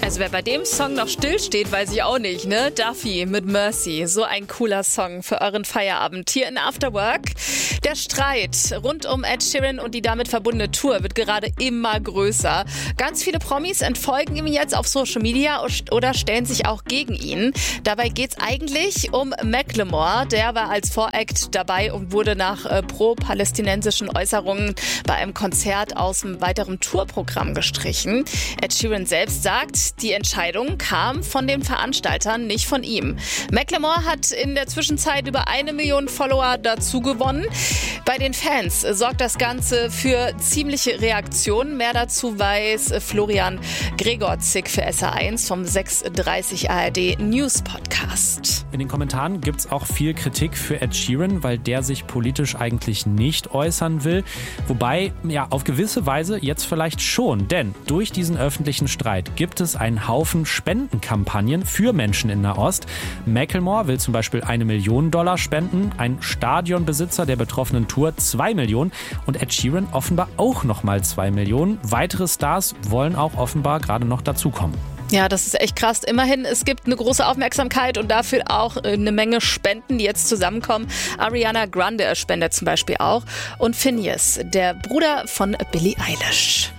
Also wer bei dem Song noch stillsteht, weiß ich auch nicht, ne? Duffy mit Mercy. So ein cooler Song für euren Feierabend hier in After Work. Der Streit rund um Ed Sheeran und die damit verbundene Tour wird gerade immer größer. Ganz viele Promis entfolgen ihm jetzt auf Social Media oder stellen sich auch gegen ihn. Dabei geht's eigentlich um Macklemore. Der war als Voract dabei und wurde nach pro-palästinensischen Äußerungen bei einem Konzert aus dem weiteren Tourprogramm gestrichen. Ed Sheeran selbst sagt, die Entscheidung kam von den Veranstaltern, nicht von ihm. Macklemore hat in der Zwischenzeit über 1 Million Follower dazu gewonnen. Bei den Fans sorgt das Ganze für ziemliche Reaktionen. Mehr dazu weiß Florian Gregorzig für SR1 vom 6:30 ARD News Podcast. In den Kommentaren gibt es auch viel Kritik für Ed Sheeran, weil der sich politisch eigentlich nicht äußern will. Wobei, ja, auf gewisse Weise jetzt vielleicht schon. Denn durch diesen öffentlichen Streit gibt es einen Haufen Spendenkampagnen für Menschen in Nahost. Macklemore will zum Beispiel $1 Million spenden, ein Stadionbesitzer der betroffenen Tour 2 Millionen und Ed Sheeran offenbar auch nochmal 2 Millionen. Weitere Stars wollen auch offenbar gerade noch dazukommen. Ja, das ist echt krass. Immerhin, es gibt eine große Aufmerksamkeit und dafür auch eine Menge Spenden, die jetzt zusammenkommen. Ariana Grande spendet zum Beispiel auch und Finneas, der Bruder von Billie Eilish.